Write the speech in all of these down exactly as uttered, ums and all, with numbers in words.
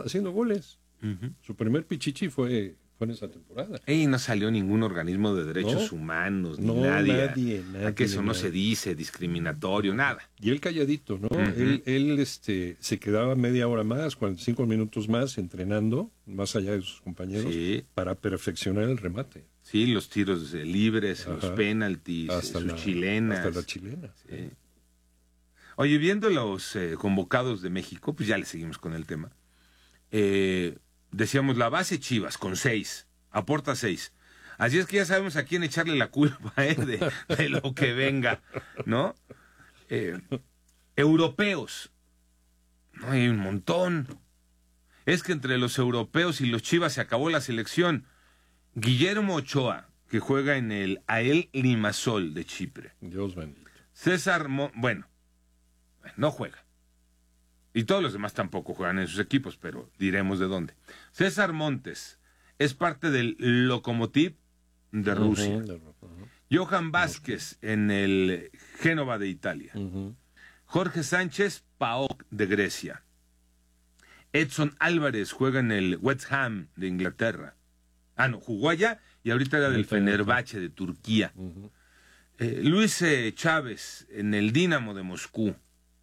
haciendo goles. Uh-huh. Su primer pichichi fue, fue en esa temporada. Y no salió ningún organismo de derechos no, humanos, ni no, nadie. nadie, nadie. A que eso no nadie. se dice, discriminatorio, nada. Y él calladito, ¿no? Uh-huh. Él, él este, se quedaba media hora más, cuarenta y cinco minutos más entrenando, más allá de sus compañeros, sí. para perfeccionar el remate. Sí, los tiros libres, Ajá. los penaltis, hasta sus la, chilenas. Hasta la chilena. Sí. Oye, viendo los eh, convocados de México, pues ya le seguimos con el tema. Eh, decíamos, la base Chivas, con seis, aporta seis. Así es que ya sabemos a quién echarle la culpa eh, de, de lo que venga, ¿no? Eh, europeos, no hay un montón. Es que entre los europeos y los Chivas se acabó la selección. Guillermo Ochoa, que juega en el A E L Limassol de Chipre. Dios bendito. César, Mo- bueno, no juega. Y todos los demás tampoco juegan en sus equipos, pero diremos de dónde. César Montes es parte del Lokomotiv de Rusia. Uh-huh, uh-huh. Johan Vázquez en el Génova de Italia. Uh-huh. Jorge Sánchez, PAOK de Grecia. Edson Álvarez juega en el West Ham de Inglaterra. Ah, no, jugó allá y ahorita era del Fenerbahce de Turquía. Uh-huh. Eh, Luis eh, Chávez en el Dinamo de Moscú.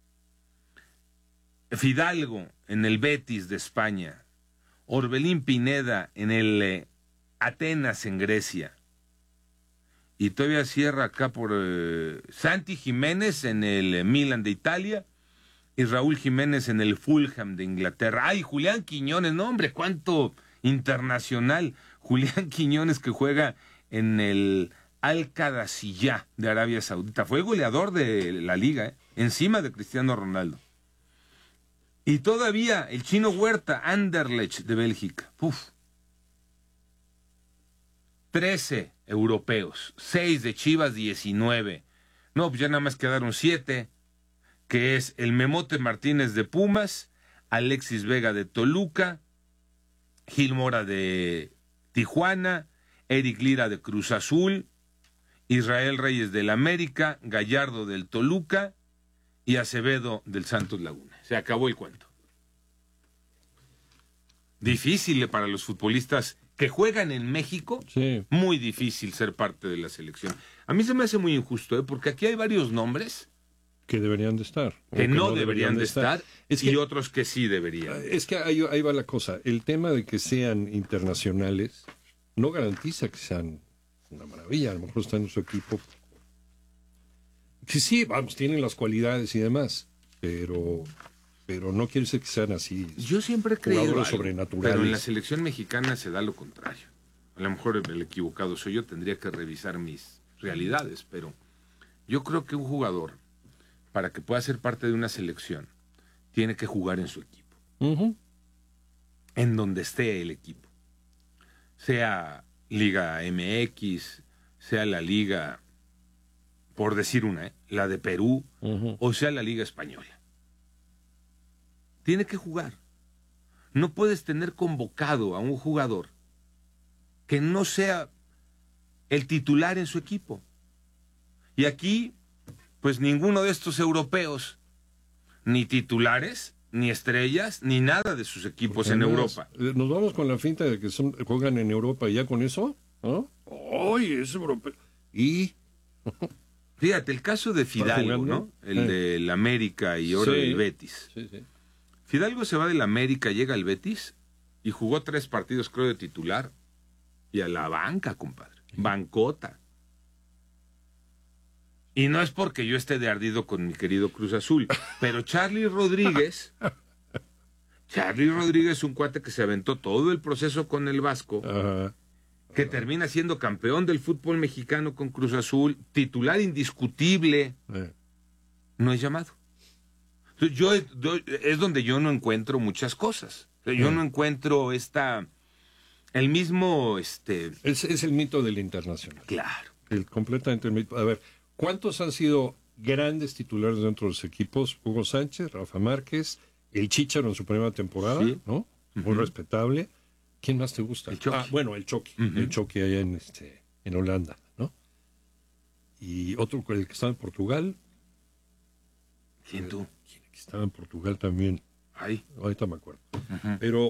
Fidalgo en el Betis de España. Orbelín Pineda en el eh, Atenas en Grecia. Y todavía cierra acá por eh, Santi Jiménez en el eh, Milan de Italia y Raúl Jiménez en el Fulham de Inglaterra. ¡Ay, Julián Quiñones! No, hombre, cuánto internacional. Julián Quiñones, que juega en el Al-Qadasiyah de Arabia Saudita. Fue goleador de la liga, ¿eh? Encima de Cristiano Ronaldo. Y todavía el Chino Huerta, Anderlecht de Bélgica. Uf. trece europeos, seis de Chivas, diecinueve. No, pues ya nada más quedaron siete, que es el Memote Martínez de Pumas, Alexis Vega de Toluca, Gil Mora de Tijuana, Eric Lira de Cruz Azul, Israel Reyes del América, Gallardo del Toluca y Acevedo del Santos Laguna. Se acabó el cuento. Difícil para los futbolistas que juegan en México, sí. Muy difícil ser parte de la selección. A mí se me hace muy injusto, ¿eh? Porque aquí hay varios nombres que deberían de estar. Que, que no, no deberían, deberían de estar, estar es que, y otros que sí deberían. Es que ahí, ahí va la cosa. El tema de que sean internacionales no garantiza que sean una maravilla. A lo mejor están en su equipo. Que sí, vamos, tienen las cualidades y demás, pero... pero no quiere decir que sean así. Yo siempre he creído sobrenaturales. Pero en la selección mexicana se da lo contrario. A lo mejor el equivocado soy yo, tendría que revisar mis realidades, pero yo creo que un jugador, para que pueda ser parte de una selección, tiene que jugar en su equipo. Uh-huh. En donde esté el equipo. Sea Liga M X, sea la Liga, por decir una, ¿eh? la de Perú, uh-huh. o sea la Liga Española. Tiene que jugar. No puedes tener convocado a un jugador que no sea el titular en su equipo. Y aquí, pues ninguno de estos europeos, ni titulares, ni estrellas, ni nada de sus equipos en Europa. Nos vamos con la finta de que son, juegan en Europa y ya con eso, ¿no? ¡Ay, es europeo! Y... Fíjate, el caso de Fidalgo, ¿no? El eh. del América y ahora sí. del Betis. Sí, sí. Fidalgo se va del América, llega al Betis y jugó tres partidos, creo, de titular. Y a la banca, compadre. Bancota. Y no es porque yo esté de ardido con mi querido Cruz Azul, pero Charly Rodríguez, Charly Rodríguez, un cuate que se aventó todo el proceso con el Vasco, Ajá. que termina siendo campeón del fútbol mexicano con Cruz Azul, titular indiscutible, Eh. no es llamado. Yo, yo, es donde yo no encuentro muchas cosas. Yo mm. no encuentro esta... El mismo... este Es, es el mito del internacional. Claro. El, completamente el mito. A ver, ¿cuántos han sido grandes titulares dentro de los equipos? Hugo Sánchez, Rafa Márquez, el Chícharo en su primera temporada, sí. ¿no? Muy uh-huh. respetable. ¿Quién más te gusta? El Chucky. Ah, bueno, el Chucky. Uh-huh. El Chucky allá en, este, en Holanda, ¿no? Y otro, el que estaba en Portugal. ¿Quién tú? Estaba en Portugal también. Ay. Ahorita me acuerdo. Uh-huh. Pero